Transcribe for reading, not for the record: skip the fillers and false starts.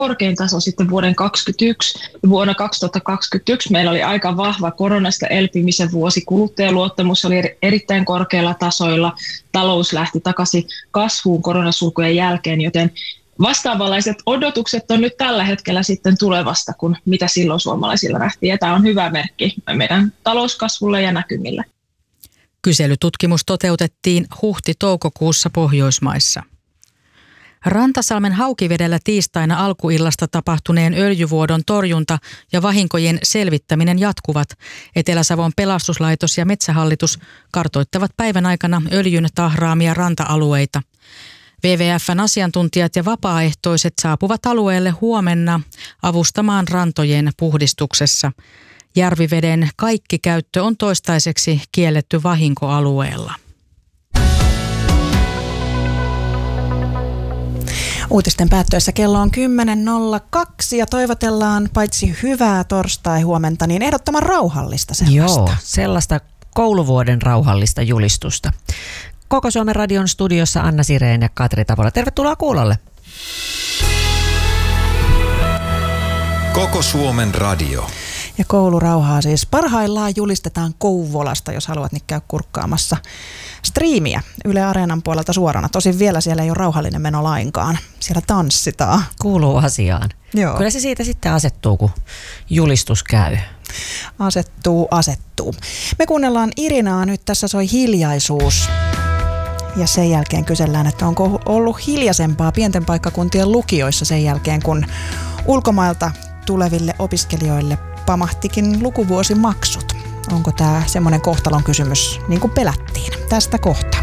korkein taso sitten vuoden 2021. Vuonna 2021 meillä oli aika vahva koronasta elpymisen vuosi. Kuluttajaluottamus oli erittäin korkeilla tasoilla. Talous lähti takaisin kasvuun koronasulkujen jälkeen, joten vastaavanlaiset odotukset on nyt tällä hetkellä sitten tulevasta, kuin mitä silloin suomalaisilla nähtiin. Ja tämä on hyvä merkki meidän talouskasvulle ja näkymille. Kyselytutkimus toteutettiin huhti-toukokuussa Pohjoismaissa. Rantasalmen Haukivedellä tiistaina alkuillasta tapahtuneen öljyvuodon torjunta ja vahinkojen selvittäminen jatkuvat. Etelä-Savon pelastuslaitos ja Metsähallitus kartoittavat päivän aikana öljyn tahraamia ranta-alueita. WWF:n asiantuntijat ja vapaaehtoiset saapuvat alueelle huomenna avustamaan rantojen puhdistuksessa. Järviveden kaikki käyttö on toistaiseksi kielletty vahinkoalueella. Uutisten päättyessä kello on 10.02 ja toivotellaan paitsi hyvää torstai-huomenta, niin ehdottoman rauhallista sellaista. Joo, sellaista kouluvuoden rauhallista julistusta. Koko Suomen radion studiossa Anna Sireen ja Katri Tapola. Tervetuloa kuulolle. Koko Suomen radio. Ja koulurauhaa siis parhaillaan julistetaan Kouvolasta, jos haluat, niin käy kurkkaamassa striimiä Yle Areenan puolelta suorana. Tosin vielä siellä ei ole rauhallinen meno lainkaan. Siellä tanssitaan. Kuuluu asiaan. Joo. Kyllä se siitä sitten asettuu, kun julistus käy. Asettuu. Me kuunnellaan Irinaa, nyt tässä soi Hiljaisuus. Ja sen jälkeen kysellään, että onko ollut hiljaisempaa pienten paikkakuntien lukioissa sen jälkeen, kun ulkomailta tuleville opiskelijoille pamahtikin lukuvuosimaksut. Onko tämä semmoinen kohtalon kysymys, niin kuin pelättiin? Tästä kohtaa.